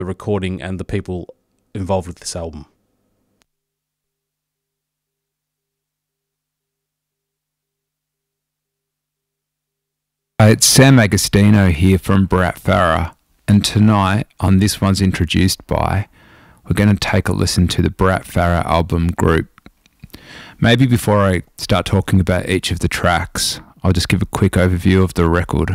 the recording and the people involved with this album. It's Sam Agostino here from Brat Farah, and tonight on This One's Introduced By, we're going to take a listen to the Brat Farah album Group. Maybe before I start talking about each of the tracks, I'll just give a quick overview of the record.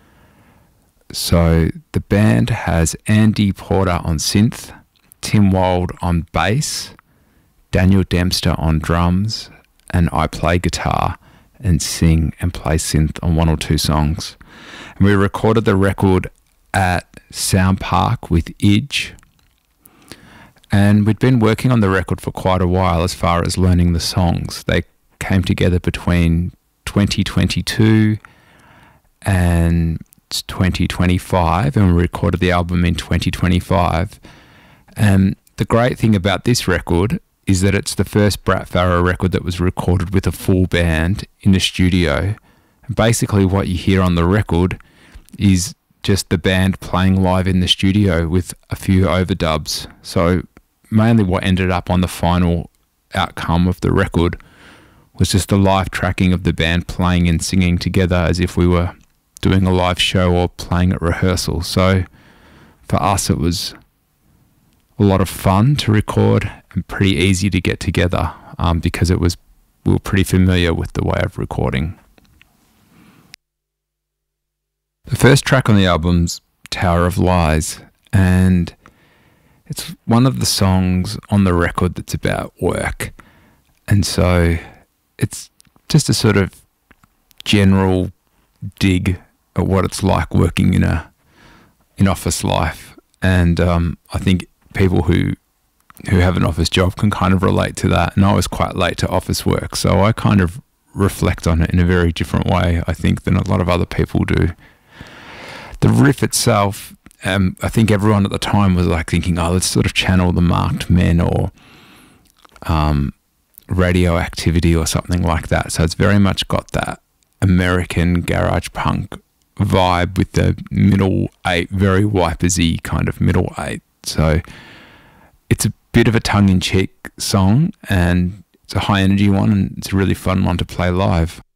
So the band has Andy Porter on synth, Tim Wald on bass, Daniel Dempster on drums, and I play guitar and sing and play synth on one or two songs. And we recorded the record at Sound Park with Idge. And we'd been working on the record for quite a while as far as learning the songs. They came together between 2022 and 2025, and we recorded the album in 2025. And the great thing about this record is that it's the first Brat Farah record that was recorded with a full band in the studio. And basically what you hear on the record is just the band playing live in the studio with a few overdubs. So mainly what ended up on the final outcome of the record was just the live tracking of the band playing and singing together as if we were doing a live show or playing at rehearsal. So for us it was a lot of fun to record and pretty easy to get together because we were pretty familiar with the way of recording. The first track on the album's Tower of Lies, and it's one of the songs on the record that's about work. And so it's just a sort of general dig at what it's like working in office life. And I think people who have an office job can kind of relate to that. And I was quite late to office work, so I kind of reflect on it in a very different way, I think, than a lot of other people do. The riff itself, I think everyone at the time was like thinking, oh, let's sort of channel the Marked Men or Radioactivity or something like that. So it's very much got that American garage punk vibe with the middle eight, very Wipers-y kind of middle eight. So it's a bit of a tongue-in-cheek song, and it's a high-energy one, and it's a really fun one to play live.